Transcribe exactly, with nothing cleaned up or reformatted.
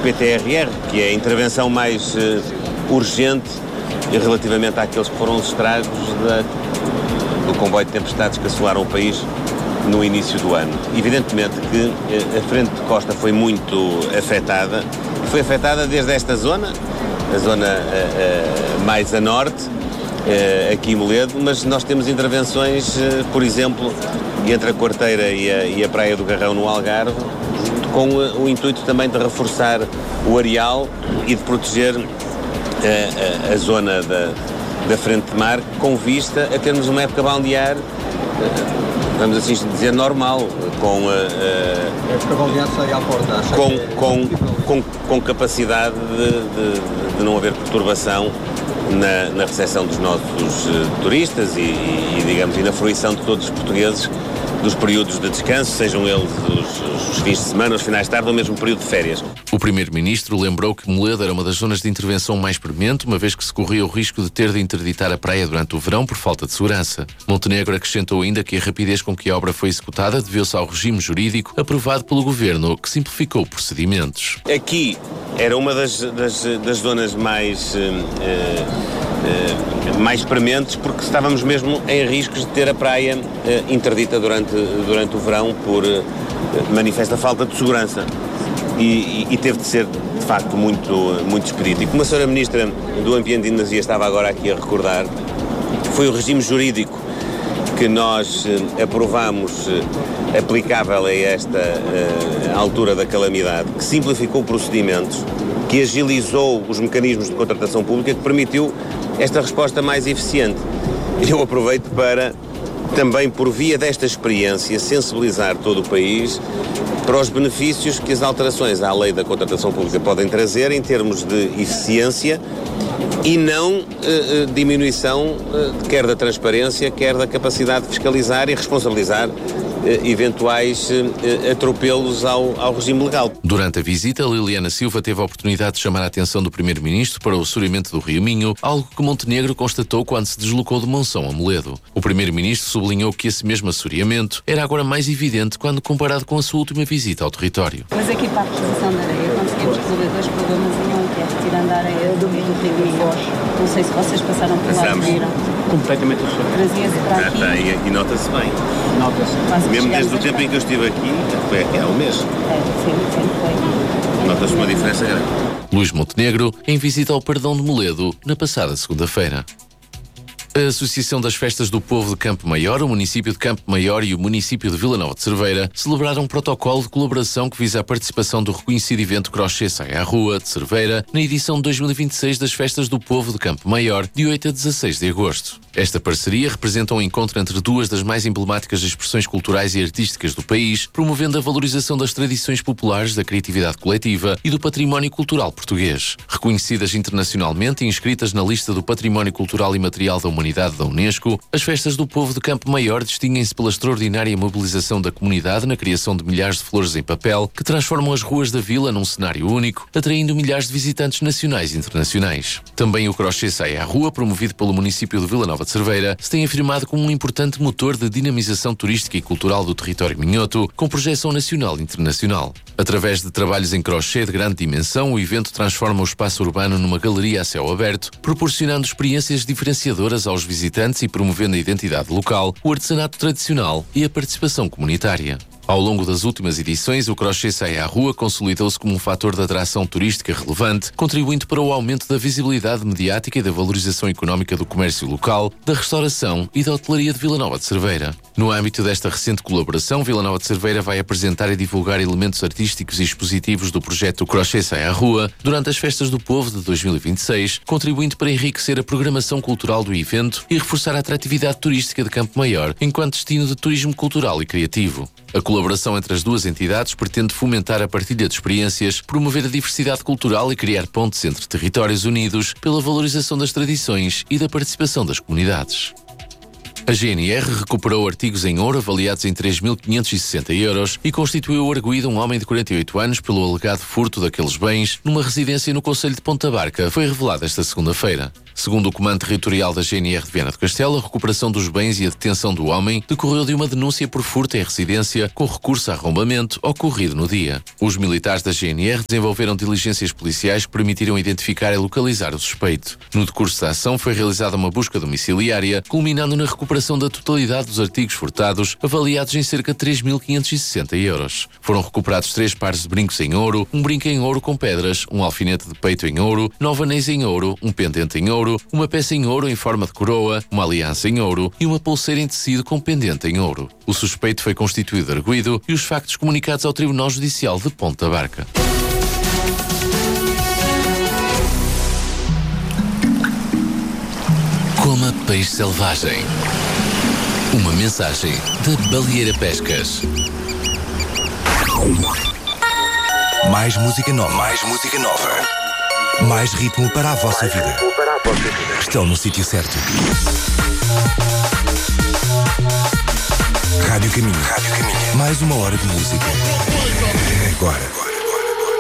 P T R R, que é a intervenção mais uh, urgente relativamente àqueles que foram os estragos da, do comboio de tempestades que assolaram o país no início do ano. Evidentemente que uh, a frente de costa foi muito afetada, foi afetada desde esta zona, a zona uh, uh, mais a norte, uh, aqui em Moledo, mas nós temos intervenções, uh, por exemplo, entre a Quarteira e a, e a Praia do Garrão no Algarve, com uh, o intuito também de reforçar o areal e de proteger uh, a, a zona da, da frente de mar, com vista a termos uma época balnear, uh, vamos assim dizer, normal, com, uh, uh, época balnear sai à porta, com, com, com, com capacidade de, de, de não haver perturbação na, na recepção dos nossos uh, turistas e, e, digamos, e na fruição de todos os portugueses dos períodos de descanso, sejam eles os, os fins de semana, os finais de tarde ou mesmo o período de férias. O primeiro-ministro lembrou que Moledo era uma das zonas de intervenção mais premente, uma vez que se corria o risco de ter de interditar a praia durante o verão por falta de segurança. Montenegro acrescentou ainda que a rapidez com que a obra foi executada deveu-se ao regime jurídico aprovado pelo governo, que simplificou procedimentos. Aqui era uma das, das, das zonas mais... Uh, uh, Uh, mais prementes, porque estávamos mesmo em riscos de ter a praia uh, interdita durante, durante o verão por uh, manifesta falta de segurança e, e, e teve de ser de facto muito, muito expedito. E como a senhora Ministra do Ambiente e Energia estava agora aqui a recordar, foi o regime jurídico que nós uh, aprovamos uh, aplicável a esta uh, altura da calamidade, que simplificou procedimentos, que agilizou os mecanismos de contratação pública, que permitiu esta resposta mais eficiente. Eu aproveito para, também por via desta experiência, sensibilizar todo o país para os benefícios que as alterações à lei da contratação pública podem trazer em termos de eficiência e não eh, diminuição eh, quer da transparência, quer da capacidade de fiscalizar e responsabilizar eventuais eh, atropelos ao, ao regime legal. Durante a visita, Liliana Silva teve a oportunidade de chamar a atenção do primeiro-ministro para o assoreamento do Rio Minho, algo que Montenegro constatou quando se deslocou de Monção a Moledo. O primeiro-ministro sublinhou que esse mesmo assoreamento era agora mais evidente quando comparado com a sua última visita ao território. Mas aqui para a reposição da areia conseguimos resolver dois problemas em um, que é retirando a areia do Rio Minho. Não sei se vocês passaram por lá e viram. Completamente diferente. Trazia-se para ah, aqui. Tá, e, e nota-se bem. Nota-se. Mesmo desde o tempo em que eu estive aqui, foi aqui há um mês. É, sim, sim, foi. Nota-se uma diferença grande. Luís Montenegro, em visita ao Perdão de Moledo, na passada segunda-feira. A Associação das Festas do Povo de Campo Maior, o município de Campo Maior e o município de Vila Nova de Cerveira celebraram um protocolo de colaboração que visa a participação do reconhecido evento Crochê Sai à Rua, de Cerveira, na edição de dois mil e vinte e seis das Festas do Povo de Campo Maior, de oito a dezasseis de agosto. Esta parceria representa um encontro entre duas das mais emblemáticas expressões culturais e artísticas do país, promovendo a valorização das tradições populares, da criatividade coletiva e do património cultural português. Reconhecidas internacionalmente e inscritas na lista do Património Cultural e Material da Humanidade da Unesco, as Festas do Povo de Campo Maior distinguem-se pela extraordinária mobilização da comunidade na criação de milhares de flores em papel que transformam as ruas da vila num cenário único, atraindo milhares de visitantes nacionais e internacionais. Também o Crochê Sai à Rua, promovido pelo município de Vila Nova de Cerveira, se tem afirmado como um importante motor de dinamização turística e cultural do território minhoto, com projeção nacional e internacional. Através de trabalhos em crochê de grande dimensão, o evento transforma o espaço urbano numa galeria a céu aberto, proporcionando experiências diferenciadoras aos visitantes e promovendo a identidade local, o artesanato tradicional e a participação comunitária. Ao longo das últimas edições, o Crochê Sai à Rua consolidou-se como um fator de atração turística relevante, contribuindo para o aumento da visibilidade mediática e da valorização económica do comércio local, da restauração e da hotelaria de Vila Nova de Cerveira. No âmbito desta recente colaboração, Vila Nova de Cerveira vai apresentar e divulgar elementos artísticos e expositivos do projeto Crochê Sai à Rua durante as Festas do Povo de dois mil e vinte e seis, contribuindo para enriquecer a programação cultural do evento e reforçar a atratividade turística de Campo Maior, enquanto destino de turismo cultural e criativo. A colaboração entre as duas entidades pretende fomentar a partilha de experiências, promover a diversidade cultural e criar pontes entre territórios unidos pela valorização das tradições e da participação das comunidades. A G N R recuperou artigos em ouro avaliados em três mil quinhentos e sessenta euros e constituiu arguido um homem de quarenta e oito anos pelo alegado furto daqueles bens numa residência no concelho de Ponta Barca, foi revelado esta segunda-feira. Segundo o Comando Territorial da G N R de Viana do Castelo, a recuperação dos bens e a detenção do homem decorreu de uma denúncia por furto em residência com recurso a arrombamento ocorrido no dia. Os militares da G N R desenvolveram diligências policiais que permitiram identificar e localizar o suspeito. No decurso da ação foi realizada uma busca domiciliária, culminando na recuperação da totalidade dos artigos furtados, avaliados em cerca de três mil quinhentos e sessenta euros. Foram recuperados três pares de brincos em ouro, um brinco em ouro com pedras, um alfinete de peito em ouro, nove anéis em ouro, um pendente em ouro, uma peça em ouro em forma de coroa, uma aliança em ouro e uma pulseira em tecido com pendente em ouro. O suspeito foi constituído arguido e os factos comunicados ao Tribunal Judicial de Ponta Barca. Coma peixe selvagem. Uma mensagem da Baleeira Pescas. Mais música nova. Mais música nova. Mais ritmo para a vossa Mais vida. Para a vossa vida. Estão no sítio certo. Rádio Caminho. Rádio Caminho. Mais uma hora de música. Agora.